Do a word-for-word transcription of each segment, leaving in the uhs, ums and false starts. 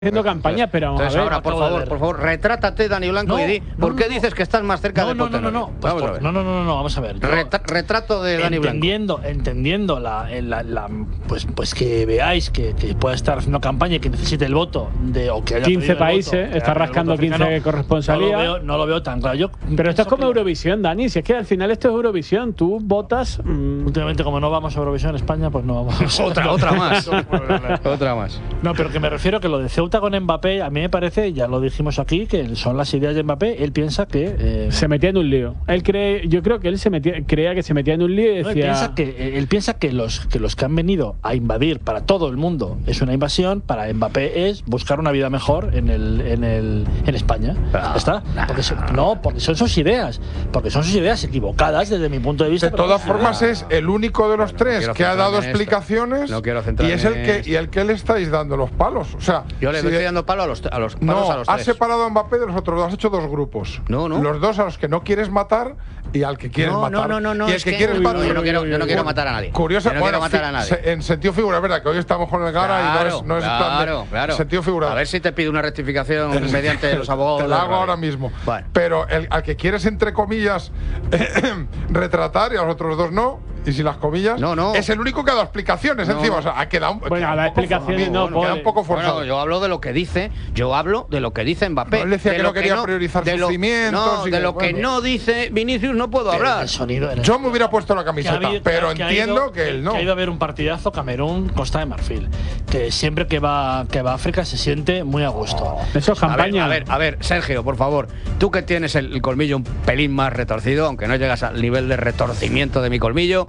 haciendo campaña, pero vamos Entonces, a ver. ahora, por favor, por favor, retrátate, Dani Blanco, No, y di ¿por no, qué no, dices que estás más cerca no, de no, no, Potter? no, no, pues Vamos a por- ver. no, no, no, no, no, vamos a ver. Yo, Retra- retrato de Dani Blanco. entendiendo, entendiendo la, la, la- pues, pues que veáis que, que pueda estar haciendo campaña y que necesite el voto de o que haya quince pedido el países, voto, que está haya pedido el rascando voto quince africano, corresponsalía. No lo veo, no lo veo tan claro. Yo Pero esto es como pienso que Eurovisión, Dani. Si es que al final esto es Eurovisión, tú votas. mmm, últimamente, como no vamos a Eurovisión en España, pues no vamos. Otra, otra más. Otra más. No, pero que me refiero que lo de Ceuta con Mbappé, a mí me parece, ya lo dijimos aquí, que son las ideas de Mbappé. Él piensa que eh, se metía en un lío. Él cree, yo creo que él se metía, creía que se metía en un lío y No, él decía. piensa que él piensa que los que los que han venido a invadir para todo el mundo es una invasión, para Mbappé es buscar una vida mejor en el en el en España. Ah, ¿Está? Porque se- no, porque son sus ideas, porque son sus ideas equivocadas desde mi punto de vista. De pero- todas formas, es el único de los Bueno, no tres quiero que ha dado centrarme en esto. explicaciones No quiero y centrarme es el en que esto. y el que le estáis dando los palos. O sea, Yo le si estoy de- dando palo a los, a los, palos no, a los has tres. separado a Mbappé de los otros dos, has hecho dos grupos. No, no. Los dos a los que no quieres matar y al que quieres no, matar. no, no, no, y el es que, que- quieres Uy, matar. no, yo no quiero, yo no quiero Cu- matar a nadie. Curioso, Yo no bueno, quiero matar fi- a nadie. se- en sentido figura, es verdad que hoy estamos con el Gara y no es, no es plan de- claro, claro. sentido figurado. A ver si te pido una rectificación mediante los abogados. Te la de hago radio. ahora mismo. Bueno. Pero el, al que quieres, entre comillas, retratar y a los otros dos no, y si las comillas, No, no. es el único que ha dado explicaciones No. encima. O sea, ha quedado un, Bueno, queda un las poco explicaciones forzado. no, Queda Pole. un poco forzado. Bueno, yo hablo de lo que dice, yo hablo de lo que dice Mbappé. No, él decía de que lo no quería priorizar de lo- sufrimientos No, y de que, lo que bueno. no dice Vinicius no puedo Pero hablar. el sonido era- Yo me hubiera puesto la que ha camiseta, habido- pero que ha entiendo ido- que él no. Que ha ido a ver un partidazo Camerún, Costa de Marfil. Que siempre que va, que va a África se siente muy a gusto. Eso es A ver, campaña. a ver, a ver, Sergio, por favor, tú que tienes el, el colmillo un pelín más retorcido, aunque no llegas al nivel de retorcimiento de mi colmillo,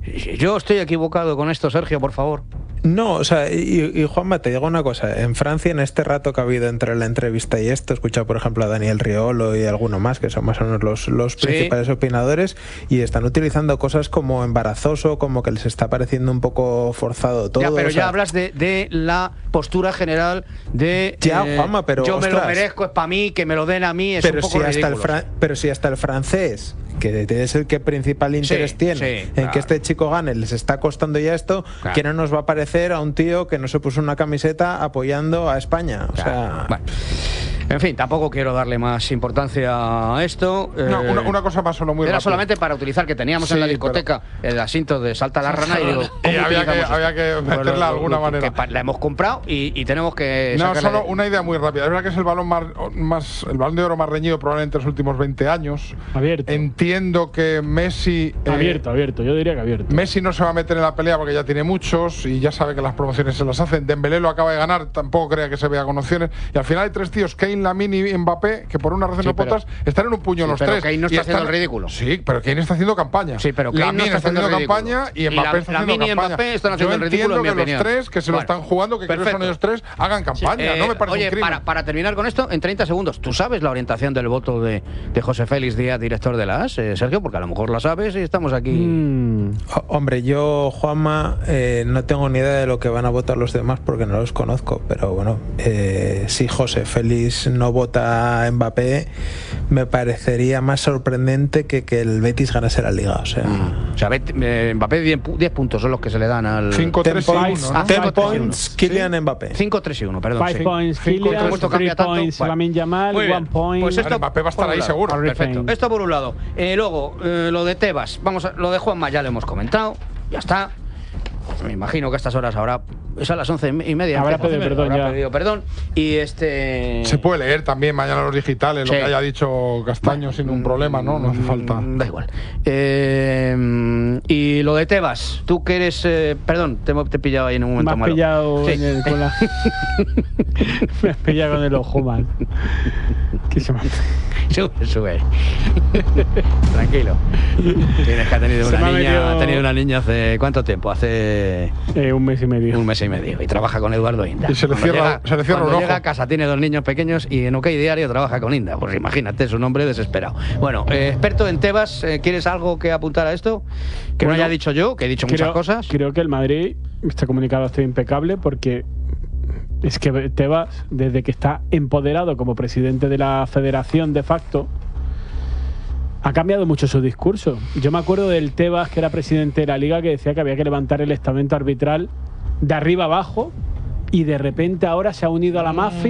yo estoy equivocado con esto, Sergio, por favor. No, o sea, y, y Juanma, te digo una cosa. En Francia, en este rato que ha habido entre la entrevista y esto, he escuchado, por ejemplo, a Daniel Riolo y alguno más, que son más o menos los, los Sí. principales opinadores, y están utilizando cosas como embarazoso, como que les está pareciendo un poco forzado todo. ya, pero o sea, ya hablas de, de la postura general de. Ya, Juanma, pero, Yo me lo ostras. merezco, es para mí, que me lo den a mí, es pero un poco si hasta el ridículo. fran- pero si hasta el francés, que es el que principal interés Sí, tiene sí, en claro. que este chico gane, les está costando ya esto, Claro. que no nos va a parecer a un tío que no se puso una camiseta apoyando a España. O sea, Bueno. En fin, tampoco quiero darle más importancia a esto. No, eh, una, una cosa más solo muy Era rápido. solamente para utilizar que teníamos en Sí, la discoteca el asiento de Salta la rana y digo, ¿cómo Y había que- utilizamos esto? había que Pues meterla de alguna manera. que pa- la hemos comprado y, y tenemos que No, sacarle solo de- una idea muy rápida. Es verdad que es el balón más, más el balón de oro más reñido probablemente en los últimos veinte años. Abierto. Entiendo que Messi eh, Abierto, abierto. Yo diría que abierto. Messi no se va a meter en la pelea porque ya tiene muchos y ya sabe que las promociones se las hacen. Dembélé lo acaba de ganar, tampoco crea que se vea con opciones. Y al final hay tres tíos, Kane, Lamine y Mbappé, que por una razón Sí, o por pero- otras están en un puño Sí, los pero tres. Kane no Y está haciendo están- el ridículo. Sí, pero Kane está haciendo campaña. Sí, pero Kane no Lamine está haciendo el ridículo. campaña y Y Mbappé la- está haciendo Lamine y campaña. Mbappé están haciendo Yo el ridículo, entiendo en mi que opinión. los tres que se lo Bueno, están jugando, que creo que son perfecto. ellos tres, hagan campaña. Eh, no me parece oye, un crimen. para, para terminar con esto, en treinta segundos, ¿tú sabes la orientación del voto de, de José Félix Díaz, director de la A S, eh, Sergio? Porque a lo mejor la sabes y estamos aquí. Mm, o- hombre, yo, Juanma, eh, no tengo ni idea de lo que van a votar los demás porque no los conozco, pero bueno, eh, si José Félix no vota a Mbappé, me parecería más sorprendente que que el Betis ganase la Liga. O sea, O sea, Bet- eh, Mbappé diez puntos son los que se le dan al. cinco tres y uno, points. ¿no? Ah, ten cinco, tres y uno. points, Kylian Mbappé. cinco tres y uno, perdón. Five sí. points Cinco, Kylian, como esto three cambia tanto. points Bueno. Lamine Yamal, Muy bien. one point. Pues esto, Mbappé va a estar por ahí un lado. seguro. Harry Perfecto. Kane. Esto por un lado. Eh, luego, eh, lo de Tebas. Vamos a, lo de Juanma ya lo hemos comentado. Ya está. Me imagino que a estas horas ahora. Es a las once y media. Habrá empieza. pedido perdón Habrá ya. pedido perdón. Y este. Se puede leer también mañana los digitales Sí. lo que haya dicho Castaño sin un problema, ¿no? No hace falta. Mm, Da igual. Eh, y lo de Tebas, tú que eres. eh, perdón, te, te he pillado ahí en un Me momento has malo. pillado Sí. en el, con la- Me has pillado con el ojo mal. Que se me ha- Sube, sube. Tranquilo. Tienes que ha tenido Se una me ha niña, metido- ha tenido una niña hace ¿cuánto tiempo? Hace Eh, un mes y medio. un mes y medio y trabaja con Eduardo Inda. Y se le Cuando cierra- llega, se le cierra cuando un ojo. llega a casa tiene dos niños pequeños y en OK Diario trabaja con Inda. Pues imagínate, es un hombre desesperado. Bueno, eh, experto en Tebas, eh, ¿quieres algo que apuntar a esto? Que no Bueno, haya dicho yo, que he dicho muchas Creo, cosas. creo que el Madrid, este comunicado está impecable porque es que Tebas, desde que está empoderado como presidente de la federación de facto, ha cambiado mucho su discurso. Yo me acuerdo del Tebas, que era presidente de la liga, que decía que había que levantar el estamento arbitral de arriba abajo y de repente ahora se ha unido a la mafia.